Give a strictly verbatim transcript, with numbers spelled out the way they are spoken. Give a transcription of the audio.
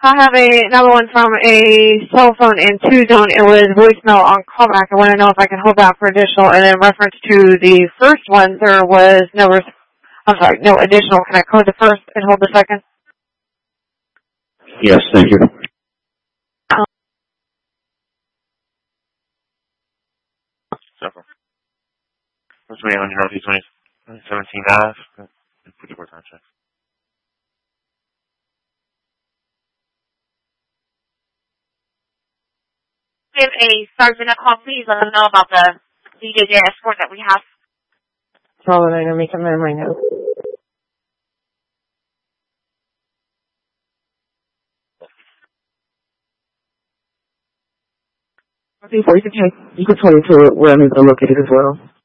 I have a, another one from a cell phone in two zone. It was voicemail on callback. I want to know if I can hold that for additional. And in reference to the first one, there was no, res- I'm sorry, no additional. Can I code the first and hold the second? Yes, thank you. What's the name on your Northeast seventeen Ave? Put your words on check. Give a sergeant a call, please. Let them know about the D J J escort that we have. Charlotte, I'm going to make a memory now. Before you can check, you can tell me to where I'm located as well.